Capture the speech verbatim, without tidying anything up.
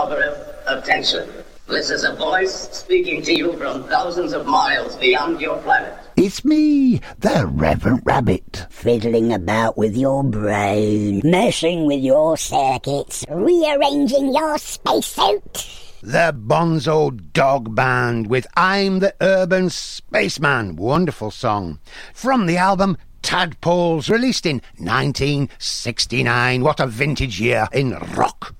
corporate attention. This is a voice speaking to you from thousands of miles beyond your planet. It's me, the Reverend Rabbit. Fiddling about with your brain, messing with your circuits, rearranging your spacesuit. The Bonzo Dog Band with I'm the Urban Spaceman. Wonderful song. From the album Tadpoles, released in nineteen sixty-nine. What a vintage year in rock.